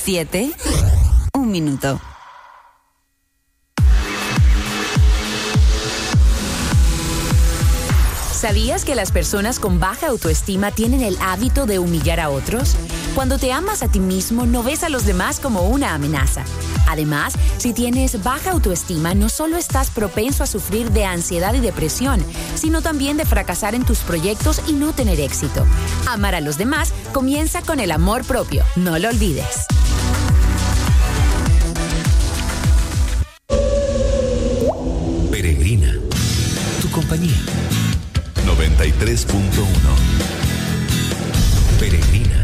7, 1 minuto. ¿Sabías que las personas con baja autoestima tienen el hábito de humillar a otros? Cuando te amas a ti mismo, no ves a los demás como una amenaza. Además, si tienes baja autoestima, no solo estás propenso a sufrir de ansiedad y depresión, sino también de fracasar en tus proyectos y no tener éxito. Amar a los demás comienza con el amor propio. No lo olvides. Peregrina, tu compañía. 93.1. Peregrina.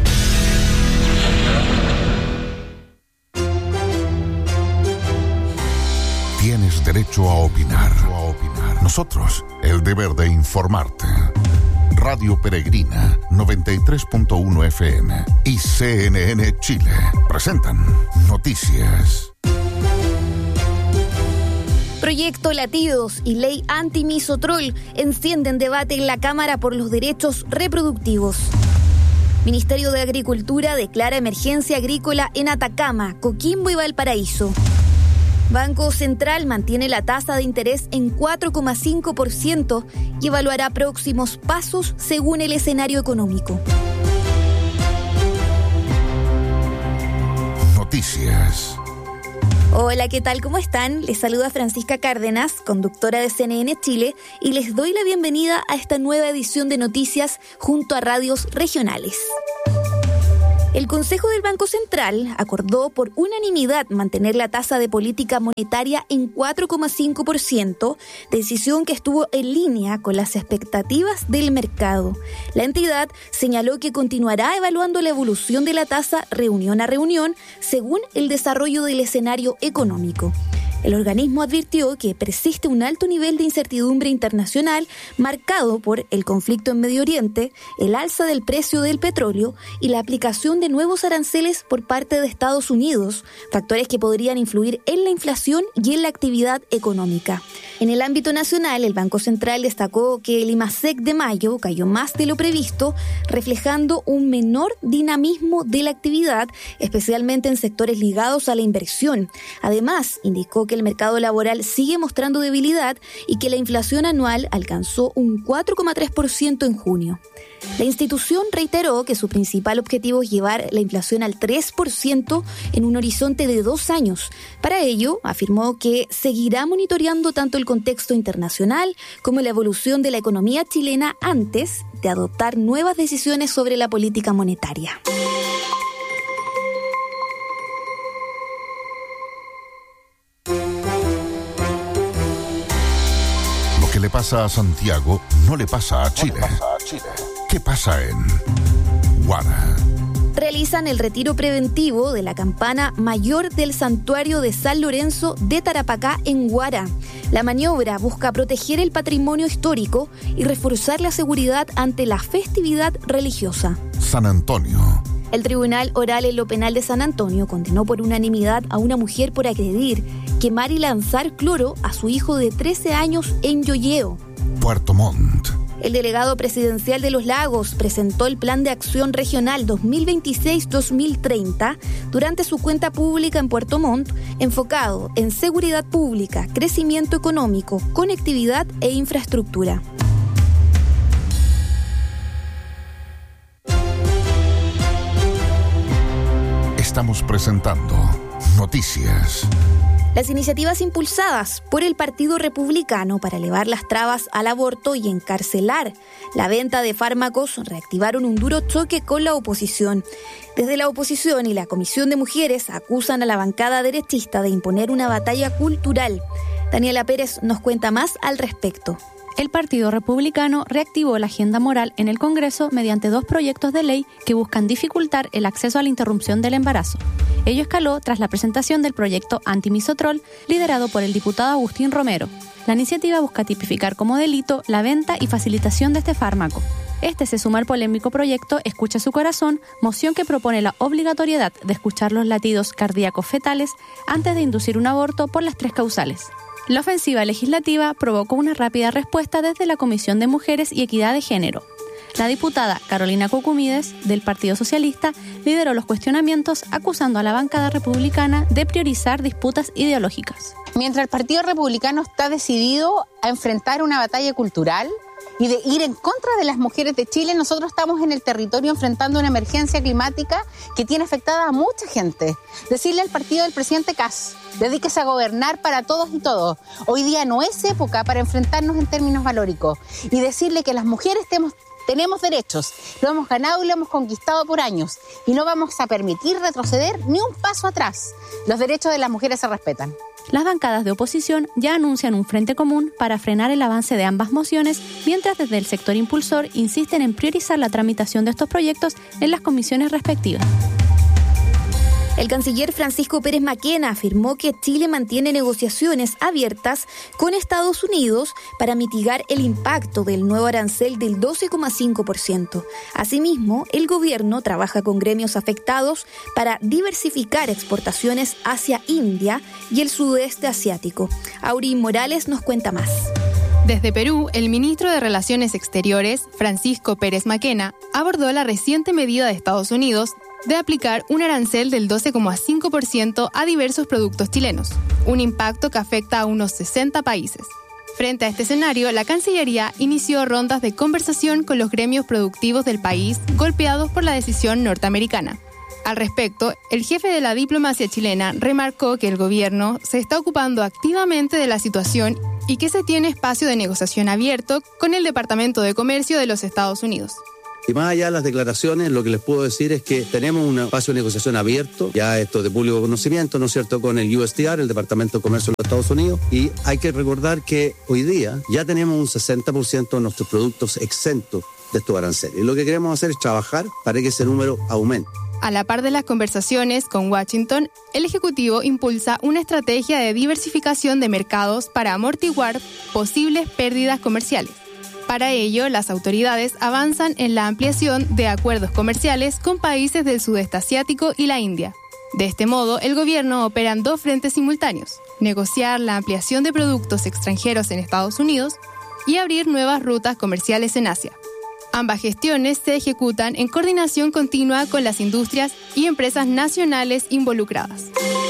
Tienes derecho a opinar. Nosotros, el deber de informarte. Radio Peregrina, 93.1 FM y CNN Chile presentan Noticias. Proyecto Latidos y ley anti-misotrol encienden debate en la Cámara por los derechos reproductivos. Ministerio de Agricultura declara emergencia agrícola en Atacama, Coquimbo y Valparaíso. Banco Central mantiene la tasa de interés en 4,5% y evaluará próximos pasos según el escenario económico. Noticias. Hola, ¿qué tal? ¿Cómo están? Les saluda Francisca Cárdenas, conductora de CNN Chile, y les doy la bienvenida a esta nueva edición de Noticias junto a radios regionales. El Consejo del Banco Central acordó por unanimidad mantener la tasa de política monetaria en 4,5%, decisión que estuvo en línea con las expectativas del mercado. La entidad señaló que continuará evaluando la evolución de la tasa reunión a reunión según el desarrollo del escenario económico. El organismo advirtió que persiste un alto nivel de incertidumbre internacional marcado por el conflicto en Medio Oriente, el alza del precio del petróleo y la aplicación de nuevos aranceles por parte de Estados Unidos, factores que podrían influir en la inflación y en la actividad económica. En el ámbito nacional, el Banco Central destacó que el IMASEC de mayo cayó más de lo previsto, reflejando un menor dinamismo de la actividad, especialmente en sectores ligados a la inversión. Además, indicó que el mercado laboral sigue mostrando debilidad y que la inflación anual alcanzó un 4,3% en junio. La institución reiteró que su principal objetivo es llevar la inflación al 3% en un horizonte de 2 años. Para ello, afirmó que seguirá monitoreando tanto el contexto internacional como la evolución de la economía chilena antes de adoptar nuevas decisiones sobre la política monetaria. Lo que le pasa a Santiago no le pasa a Chile. ¿Qué pasa en Huara? Realizan el retiro preventivo de la campana mayor del santuario de San Lorenzo de Tarapacá en Huara. La maniobra busca proteger el patrimonio histórico y reforzar la seguridad ante la festividad religiosa. San Antonio. El Tribunal Oral en lo Penal de San Antonio condenó por unanimidad a una mujer por agredir, quemar y lanzar cloro a su hijo de 13 años en Yoyeo. Puerto Montt. El delegado presidencial de Los Lagos presentó el Plan de Acción Regional 2026-2030 durante su cuenta pública en Puerto Montt, enfocado en seguridad pública, crecimiento económico, conectividad e infraestructura. Estamos presentando Noticias. Las iniciativas impulsadas por el Partido Republicano para elevar las trabas al aborto y encarcelar la venta de fármacos reactivaron un duro choque con la oposición. Desde la oposición y la Comisión de Mujeres acusan a la bancada derechista de imponer una batalla cultural. Daniela Pérez nos cuenta más al respecto. El Partido Republicano reactivó la agenda moral en el Congreso mediante 2 proyectos de ley que buscan dificultar el acceso a la interrupción del embarazo. Ello escaló tras la presentación del proyecto anti-misotrol liderado por el diputado Agustín Romero. La iniciativa busca tipificar como delito la venta y facilitación de este fármaco. Este se suma al polémico proyecto Escucha su corazón, moción que propone la obligatoriedad de escuchar los latidos cardíacos fetales antes de inducir un aborto por las 3 causales. La ofensiva legislativa provocó una rápida respuesta desde la Comisión de Mujeres y Equidad de Género. La diputada Carolina Cucumides, del Partido Socialista, lideró los cuestionamientos acusando a la bancada republicana de priorizar disputas ideológicas. Mientras el Partido Republicano está decidido a enfrentar una batalla cultural y de ir en contra de las mujeres de Chile, nosotros estamos en el territorio enfrentando una emergencia climática que tiene afectada a mucha gente. Decirle al partido del presidente Kast, dedíquese a gobernar para todos y todos. Hoy día no es época para enfrentarnos en términos valóricos. Y decirle que las mujeres tenemos derechos, lo hemos ganado y lo hemos conquistado por años. Y no vamos a permitir retroceder ni un paso atrás. Los derechos de las mujeres se respetan. Las bancadas de oposición ya anuncian un frente común para frenar el avance de ambas mociones, mientras desde el sector impulsor insisten en priorizar la tramitación de estos proyectos en las comisiones respectivas. El canciller Francisco Pérez Maquena afirmó que Chile mantiene negociaciones abiertas con Estados Unidos para mitigar el impacto del nuevo arancel del 12,5%. Asimismo, el gobierno trabaja con gremios afectados para diversificar exportaciones hacia India y el sudeste asiático. Aurín Morales nos cuenta más. Desde Perú, el ministro de Relaciones Exteriores, Francisco Pérez Maquena, abordó la reciente medida de Estados Unidos de aplicar un arancel del 12,5% a diversos productos chilenos, un impacto que afecta a unos 60 países. Frente a este escenario, la Cancillería inició rondas de conversación con los gremios productivos del país golpeados por la decisión norteamericana. Al respecto, el jefe de la diplomacia chilena remarcó que el gobierno se está ocupando activamente de la situación y que se tiene espacio de negociación abierto con el Departamento de Comercio de los Estados Unidos. Y más allá de las declaraciones, lo que les puedo decir es que tenemos un espacio de negociación abierto, ya esto de público conocimiento, ¿no es cierto?, con el USTR, el Departamento de Comercio de los Estados Unidos, y hay que recordar que hoy día ya tenemos un 60% de nuestros productos exentos de estos aranceles. Y lo que queremos hacer es trabajar para que ese número aumente. A la par de las conversaciones con Washington, el Ejecutivo impulsa una estrategia de diversificación de mercados para amortiguar posibles pérdidas comerciales. Para ello, las autoridades avanzan en la ampliación de acuerdos comerciales con países del sudeste asiático y la India. De este modo, el gobierno opera en dos frentes simultáneos: negociar la ampliación de productos extranjeros en Estados Unidos y abrir nuevas rutas comerciales en Asia. Ambas gestiones se ejecutan en coordinación continua con las industrias y empresas nacionales involucradas.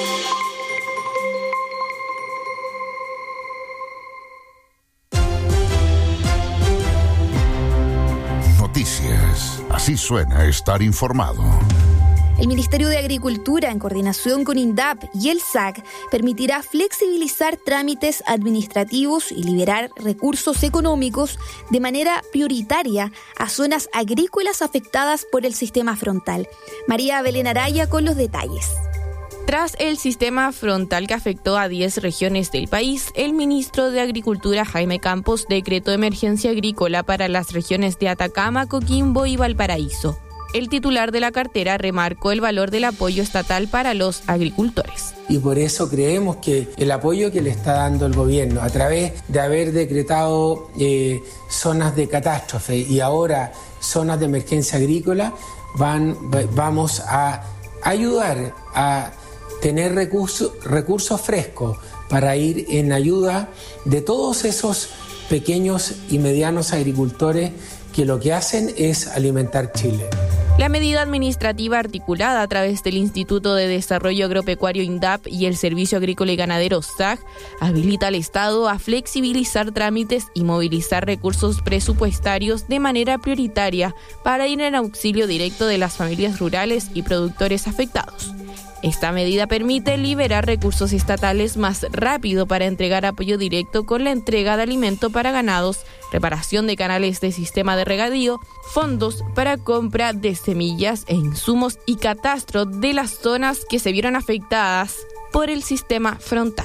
Noticias. Así suena estar informado. El Ministerio de Agricultura, en coordinación con INDAP y el SAC, permitirá flexibilizar trámites administrativos y liberar recursos económicos de manera prioritaria a zonas agrícolas afectadas por el sistema frontal. María Belén Araya con los detalles. Tras el sistema frontal que afectó a 10 regiones del país, el ministro de Agricultura, Jaime Campos, decretó emergencia agrícola para las regiones de Atacama, Coquimbo y Valparaíso. El titular de la cartera remarcó el valor del apoyo estatal para los agricultores. Y por eso creemos que el apoyo que le está dando el gobierno a través de haber decretado zonas de catástrofe y ahora zonas de emergencia agrícola, vamos a ayudar a tener recursos frescos para ir en ayuda de todos esos pequeños y medianos agricultores que lo que hacen es alimentar Chile. La medida administrativa articulada a través del Instituto de Desarrollo Agropecuario INDAP y el Servicio Agrícola y Ganadero SAG habilita al Estado a flexibilizar trámites y movilizar recursos presupuestarios de manera prioritaria para ir en auxilio directo de las familias rurales y productores afectados. Esta medida permite liberar recursos estatales más rápido para entregar apoyo directo con la entrega de alimento para ganados, reparación de canales de sistema de regadío, fondos para compra de semillas e insumos y catastro de las zonas que se vieron afectadas por el sistema frontal.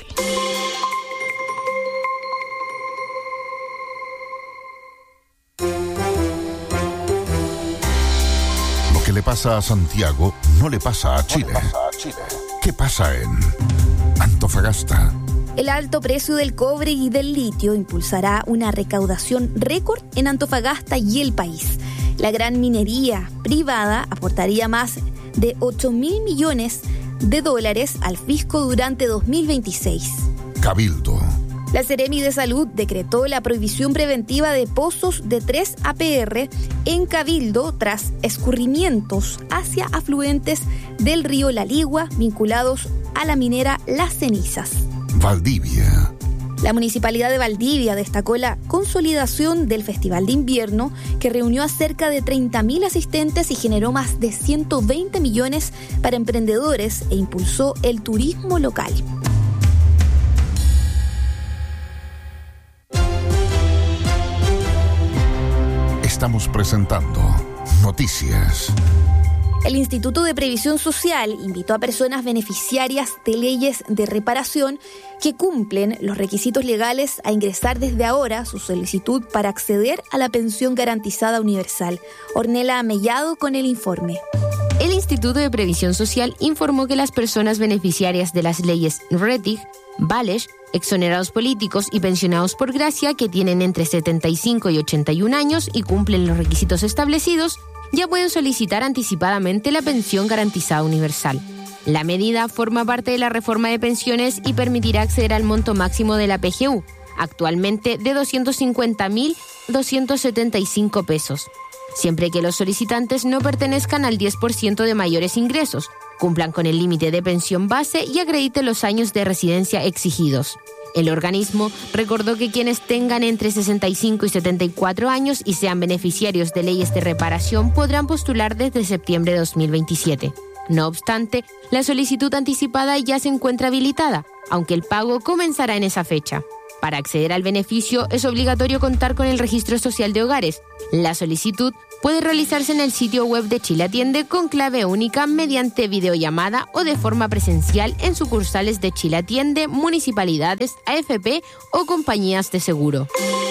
Lo que le pasa a Santiago no le pasa a Chile. ¿Qué pasa en Antofagasta? El alto precio del cobre y del litio impulsará una recaudación récord en Antofagasta y el país. La gran minería privada aportaría más de 8.000 millones de dólares al fisco durante 2026. Cabildo. La Seremi de Salud decretó la prohibición preventiva de pozos de 3 APR en Cabildo tras escurrimientos hacia afluentes del río La Ligua vinculados a la minera Las Cenizas. Valdivia. La Municipalidad de Valdivia destacó la consolidación del Festival de Invierno, que reunió a cerca de 30.000 asistentes y generó más de 120 millones para emprendedores e impulsó el turismo local. Estamos presentando Noticias. El Instituto de Previsión Social invitó a personas beneficiarias de leyes de reparación que cumplen los requisitos legales a ingresar desde ahora su solicitud para acceder a la pensión garantizada universal. Ornella Mellado con el informe. El Instituto de Previsión Social informó que las personas beneficiarias de las leyes RETIG, Vales, exonerados políticos y pensionados por gracia que tienen entre 75 y 81 años y cumplen los requisitos establecidos, ya pueden solicitar anticipadamente la pensión garantizada universal. La medida forma parte de la reforma de pensiones y permitirá acceder al monto máximo de la PGU, actualmente de 250.275 pesos, siempre que los solicitantes no pertenezcan al 10% de mayores ingresos, cumplan con el límite de pensión base y acrediten los años de residencia exigidos. El organismo recordó que quienes tengan entre 65 y 74 años y sean beneficiarios de leyes de reparación podrán postular desde septiembre de 2027. No obstante, la solicitud anticipada ya se encuentra habilitada, aunque el pago comenzará en esa fecha. Para acceder al beneficio es obligatorio contar con el registro social de hogares. La solicitud puede realizarse en el sitio web de Chile Atiende con clave única mediante videollamada o de forma presencial en sucursales de Chile Atiende, municipalidades, AFP o compañías de seguro.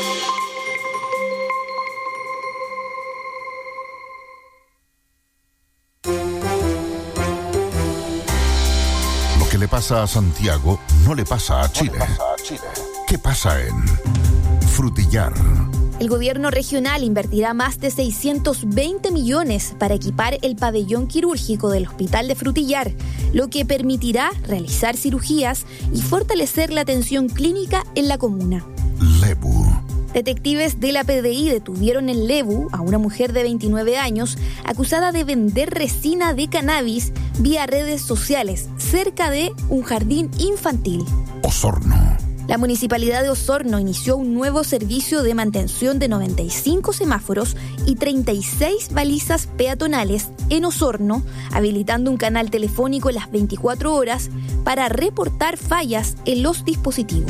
Lo que le pasa a Santiago no le pasa a Chile. ¿Qué pasa en Frutillar? El gobierno regional invertirá más de 620 millones para equipar el pabellón quirúrgico del Hospital de Frutillar, lo que permitirá realizar cirugías y fortalecer la atención clínica en la comuna. Lebu. Detectives de la PDI detuvieron en Lebu a una mujer de 29 años acusada de vender resina de cannabis vía redes sociales cerca de un jardín infantil. Osorno. La Municipalidad de Osorno inició un nuevo servicio de mantención de 95 semáforos y 36 balizas peatonales en Osorno, habilitando un canal telefónico las 24 horas para reportar fallas en los dispositivos.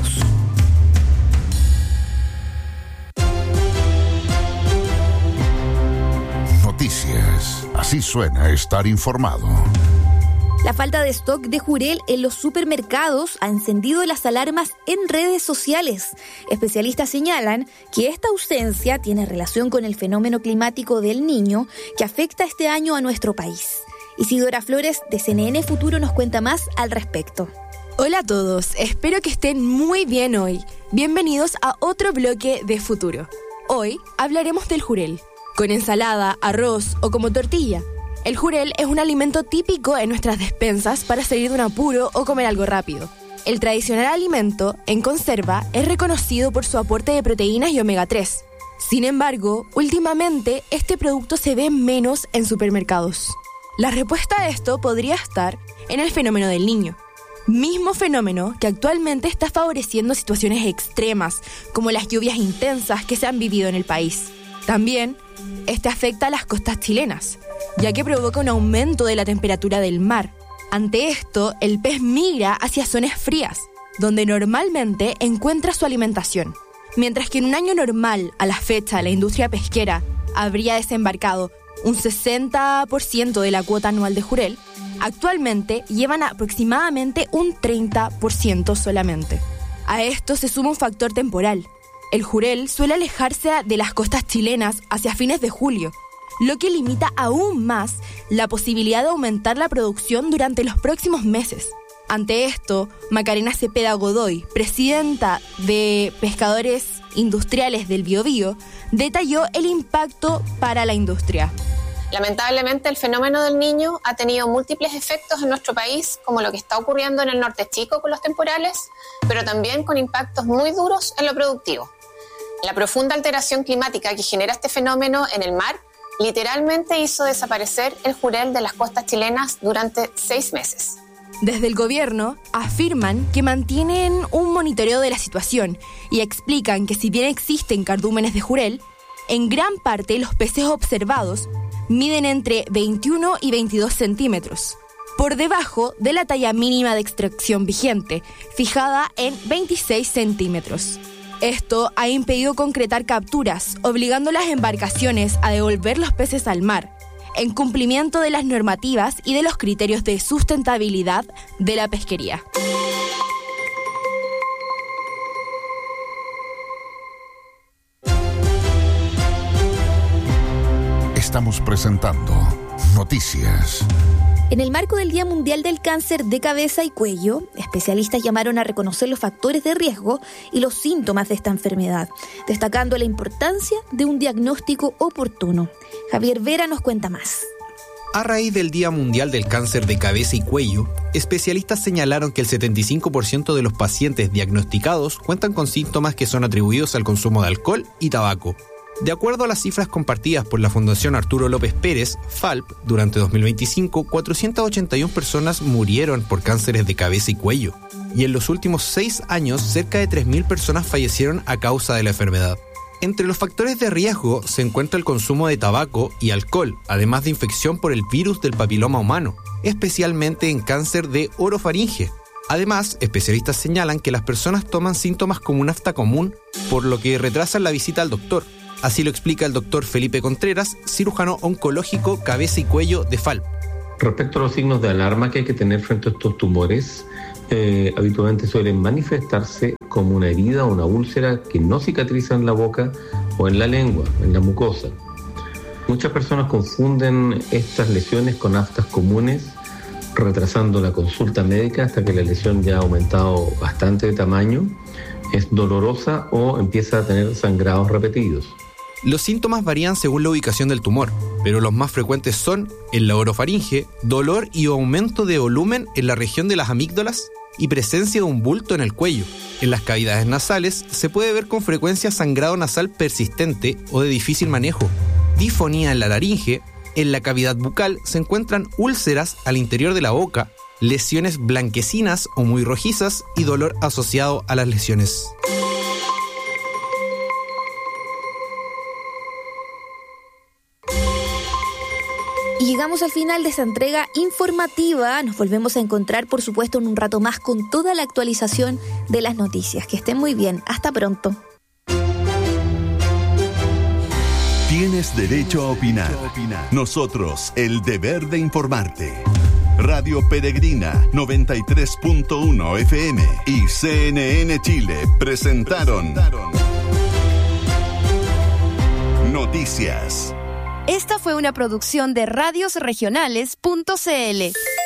Noticias. Así suena estar informado. La falta de stock de jurel en los supermercados ha encendido las alarmas en redes sociales. Especialistas señalan que esta ausencia tiene relación con el fenómeno climático del Niño que afecta este año a nuestro país. Isidora Flores de CNN Futuro nos cuenta más al respecto. Hola a todos, espero que estén muy bien hoy. Bienvenidos a otro bloque de Futuro. Hoy hablaremos del jurel, con ensalada, arroz o como tortilla. El jurel es un alimento típico en nuestras despensas para salir de un apuro o comer algo rápido. El tradicional alimento, en conserva, es reconocido por su aporte de proteínas y omega 3. Sin embargo, últimamente este producto se ve menos en supermercados. La respuesta a esto podría estar en el fenómeno del Niño. Mismo fenómeno que actualmente está favoreciendo situaciones extremas, como las lluvias intensas que se han vivido en el país. También, este afecta a las costas chilenas, ya que provoca un aumento de la temperatura del mar. Ante esto, el pez migra hacia zonas frías, donde normalmente encuentra su alimentación. Mientras que en un año normal, a la fecha, la industria pesquera habría desembarcado un 60% de la cuota anual de jurel, actualmente llevan aproximadamente un 30% solamente. A esto se suma un factor temporal. El jurel suele alejarse de las costas chilenas hacia fines de julio, lo que limita aún más la posibilidad de aumentar la producción durante los próximos meses. Ante esto, Macarena Cepeda Godoy, presidenta de Pescadores Industriales del Biobío, detalló el impacto para la industria. Lamentablemente, el fenómeno del Niño ha tenido múltiples efectos en nuestro país, como lo que está ocurriendo en el norte chico con los temporales, pero también con impactos muy duros en lo productivo. La profunda alteración climática que genera este fenómeno en el mar literalmente hizo desaparecer el jurel de las costas chilenas durante 6 meses. Desde el gobierno afirman que mantienen un monitoreo de la situación y explican que si bien existen cardúmenes de jurel, en gran parte los peces observados miden entre 21 y 22 centímetros, por debajo de la talla mínima de extracción vigente, fijada en 26 centímetros. Esto ha impedido concretar capturas, obligando a las embarcaciones a devolver los peces al mar, en cumplimiento de las normativas y de los criterios de sustentabilidad de la pesquería. Estamos presentando Noticias. En el marco del Día Mundial del Cáncer de Cabeza y Cuello, especialistas llamaron a reconocer los factores de riesgo y los síntomas de esta enfermedad, destacando la importancia de un diagnóstico oportuno. Javier Vera nos cuenta más. A raíz del Día Mundial del Cáncer de Cabeza y Cuello, especialistas señalaron que el 75% de los pacientes diagnosticados cuentan con síntomas que son atribuidos al consumo de alcohol y tabaco. De acuerdo a las cifras compartidas por la Fundación Arturo López Pérez, FALP, durante 2025, 481 personas murieron por cánceres de cabeza y cuello, y en los últimos 6 años, cerca de 3.000 personas fallecieron a causa de la enfermedad. Entre los factores de riesgo se encuentra el consumo de tabaco y alcohol, además de infección por el virus del papiloma humano, especialmente en cáncer de orofaringe. Además, especialistas señalan que las personas toman síntomas como un afta común, por lo que retrasan la visita al doctor. Así lo explica el doctor Felipe Contreras, cirujano oncológico cabeza y cuello de FALP. Respecto a los signos de alarma que hay que tener frente a estos tumores, habitualmente suelen manifestarse como una herida o una úlcera que no cicatriza en la boca o en la lengua, en la mucosa. Muchas personas confunden estas lesiones con aftas comunes, retrasando la consulta médica hasta que la lesión ya ha aumentado bastante de tamaño, es dolorosa o empieza a tener sangrados repetidos. Los síntomas varían según la ubicación del tumor, pero los más frecuentes son en la orofaringe, dolor y aumento de volumen en la región de las amígdalas y presencia de un bulto en el cuello. En las cavidades nasales se puede ver con frecuencia sangrado nasal persistente o de difícil manejo, disfonía en la laringe, en la cavidad bucal se encuentran úlceras al interior de la boca, lesiones blanquecinas o muy rojizas y dolor asociado a las lesiones. Y llegamos al final de esta entrega informativa. Nos volvemos a encontrar, por supuesto, en un rato más con toda la actualización de las noticias. Que estén muy bien. Hasta pronto. Tienes derecho a opinar. Nosotros, el deber de informarte. Radio Peregrina 93.1 FM y CNN Chile presentaron Noticias. Esta fue una producción de radiosregionales.cl.